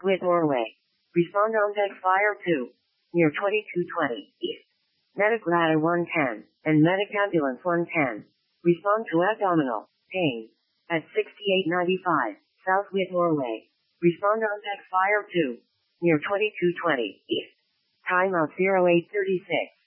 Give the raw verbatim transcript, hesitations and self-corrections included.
with Norway. Respond on deck Fire two, near twenty-two twenty, east. Medic ladder one ten, and medic ambulance one ten. Respond to abdominal pain at sixty-eight ninety-five, south with Norway. Respond on deck Fire two, near twenty-two twenty, east. Timeout zero eight thirty-six.